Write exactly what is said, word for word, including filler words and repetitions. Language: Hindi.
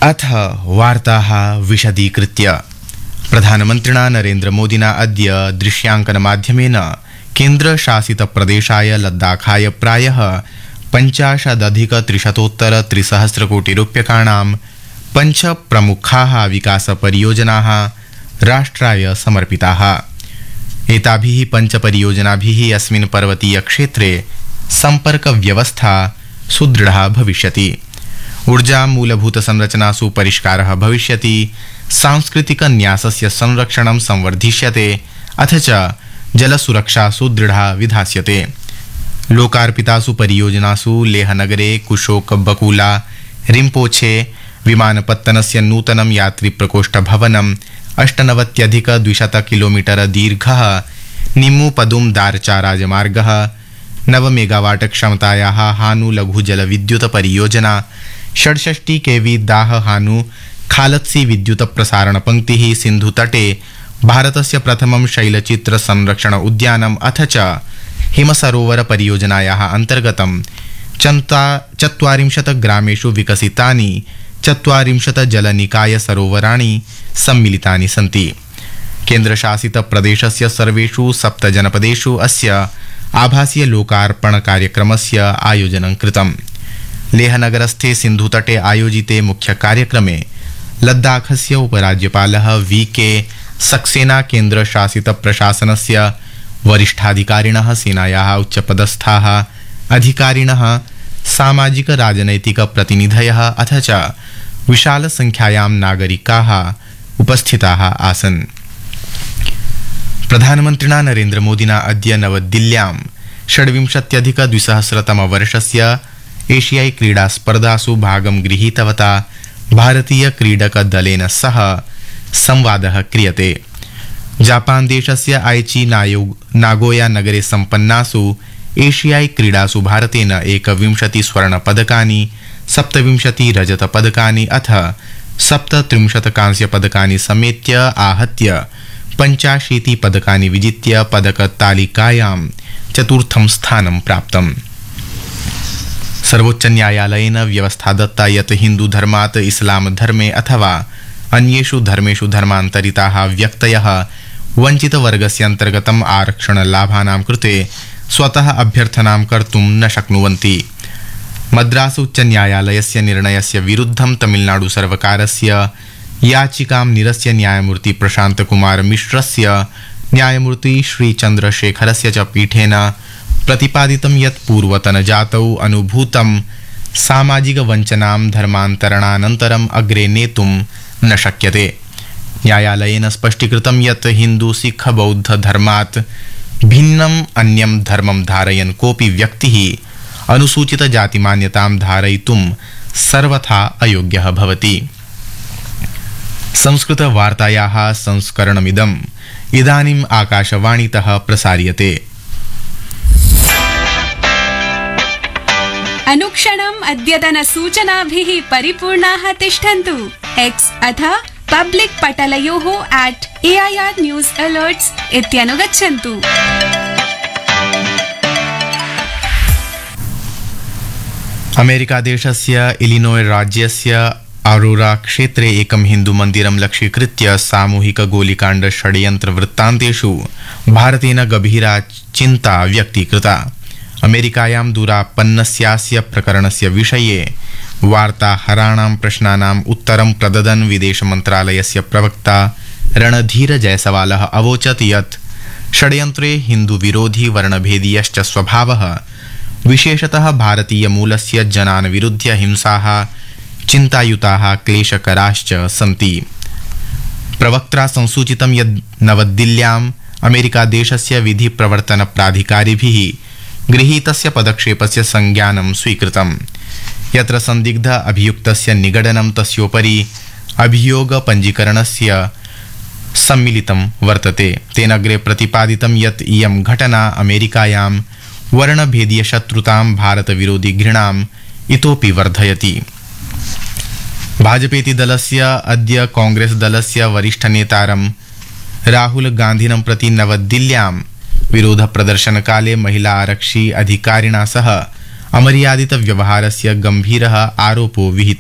अथ वार्ताः विशदीकृत्य प्रधानमन्त्रिणा नरेन्द्रमोदिना अद्य दृश्यांकनमाध्यमेन केन्द्रशासितप्रदेशाय लद्दाखाय प्रायः पञ्चाशदधिकत्रिशतोत्तर त्रिसहस्रकोटिरूप्यकाणां पञ्च प्रमुखाः विकासपरियोजनाः राष्ट्राय समर्पिताः। एताभिः पञ्चपरियोजनाभिः अस्मिन् पर्वतीयक्षेत्रे सम्पर्कव्यवस्था सुदृढा भविष्यति। ऊर्जा मूलभूतसंरचनासु परिष्कारः भविष्यति, सांस्कृतिकन्यासस्य संरक्षणं संवर्धिष्यते, अथ च जलसुरक्षा सुदृढा विधास्यते। लोकार्पितासु परियोजनासु लेहनगरे कुशोक बकुला रिम्पोछे विमानपत्तनस्य नूतनं यात्रिप्रकोष्ठभवनम्, अष्टनवत्यधिकद्विशत किलोमीटर दीर्घः निम्मुपदुम दार्चा राजमार्गः, नव मेगावाट क्षमतायाः हानु लघुजलविद्युत परियोजना, षड्षष्टि केवी दाह हानु खालत्सी विद्युत प्रसारण पंक्तिः, सिन्धुतटे भारतस्य प्रथमं शैलचित्र संरक्षण उद्यानम्, अथ च हिमसरोवर परियोजनायाः अन्तर्गतं चन्ता चत्वारिंशत् ग्रामेषु विकसितानि चत्वारिंशत् जलनिकाय सरोवराणि सम्मिलितानि सन्ति। केन्द्रशासितप्रदेशस्य सर्वेषु सप्त जनपदेषु अस्य आभासीय लोकार्पण कार्यक्रमस्य आयोजनं कृतम्। लेहनगरस्थे सिन्धुतटे आयोजिते मुख्य कार्यक्रमे लद्दाखस्य उपराज्यपालः वी के सक्सेना, केन्द्रशासितप्रशासनस्य वरिष्ठाधिकारिणः, सेनायाः उच्चपदस्थाः अधिकारिणः, सामाजिक राजनैतिक प्रतिनिधयः, अथ च विशालसंख्यायां नागरिकाः उपस्थिताः आसन्। प्रधानमन्त्रिणा नरेन्द्रमोदिना अद्य नवदिल्ल्यां षड्विंशत्यधिकद्विसहस्रतमवर्षस्य एशियाई क्रीडास्पर्धासु भागं गृहीतवता भारतीयक्रीडकदलेन सह संवादः क्रियते। जापान देशस्य आइची नागोया नगरे सम्पन्नासु एशियाई क्रीडासु भारतेन एकविंशति स्वर्णपदकानि, सप्तविंशति रजतपदकानि अथ सप्तत्रिंशत् कांस्यपदकानि समेत्य आहत्य पञ्चाशीति पदकानि विजित्य पदकतालिकायां चतुर्थं स्थानं प्राप्तम्। सर्वोच्चन्यायालयेन व्यवस्था दत्ता यत् हिन्दुधर्मात् इस्लाम धर्मे अथवा अन्येषु धर्मेषु धर्मान्तरिताः व्यक्तयः वञ्चितवर्गस्य अन्तर्गतम् आरक्षणलाभानां कृते स्वतः अभ्यर्थनां कर्तुं न शक्नुवन्ति। मद्रास उच्चन्यायालयस्य निर्णयस्य विरुद्धं तमिलनाडु सर्वकारस्य याचिकां निरस्य न्यायमूर्ति प्रशांत कुमार मिश्रस्य न्यायमूर्ति श्रीचन्द्रशेखरस्य च पीठेन प्रतिपादितं यत् पूर्वतनजातौ अनुभूतं सामाजिक वञ्चनां धर्मान्तरणानन्तरम् अग्रे नेतुं न शक्यते। न्यायालयेन स्पष्टीकृतं यत् हिन्दू सिख बौद्ध धर्मात् भिन्नम् अन्यं धर्मं धारयन् कोऽपि व्यक्तिः अनुसूचित जातिमान्यतां धारयितुं सर्वथा अयोग्यः भवति। संस्कृतवार्तायाः संस्करणमिदम् इदानीम् आकाशवाणीतः प्रसार्यते। अनुक्षणम् अद्यतन सूचनाभिः परिपूर्णाः तिष्ठन्तु। एक्स् अथ public पटलयोः at A I are news अलर्ट्स् इत्यनुगच्छन्तु। अमेरिकादेशस्य इलिनोय् राज्यस्य अरोरा क्षेत्रे एकं हिन्दुमन्दिरं लक्ष्यीकृत्य सामूहिकगोलिकाण्ड षड्यन्त्रवृत्तान्तेषु भारतेन गभीरा चिन्ता व्यक्तीकृता। अमेरिकायां दूरापन्नस्यास्य प्रकरणस्य विषये वार्ताहराणां प्रश्नानाम् उत्तरं प्रददन् विदेशमन्त्रालयस्य प्रवक्ता रणधीर जयसवालः अवोचत् यत् षड्यन्त्रे हिन्दुविरोधी वर्णभेदीयश्च स्वभावः, विशेषतः भारतीयमूलस्य जनान् विरुध्य हिंसाः चिन्तायुताः क्लेशकराश्च सन्ति। प्रवक्त्रा संसूचितं यत् नवदिल्ल्याम् अमेरिकादेशस्य विधिप्रवर्तनप्राधिकारिभिः गृहीतस्य पदक्षेपस्य संज्ञानं स्वीकृतम्, यत्र संदिग्ध अभियुक्तस्य निगडनं तस्योपरि अभियोगपञ्जीकरणस्य सम्मिलितं वर्तते। तेन अग्रे प्रतिपादितं यत् इयं घटना अमेरिकायां वर्णभेदीयशत्रुतां, भारतविरोधी घृणाम् इतोपि वर्धयति। भाजपेति दलस्य अद्य कांग्रेस दलस्य वरिष्ठनेतारं राहुल गान्धिनं प्रति नवदिल्ल्यां विरोध प्रदर्शनकाले महिला आरक्षी अधिकारिणा सह अमर्यादित व्यवहारस्य गंभीरः आरोपो विहितः।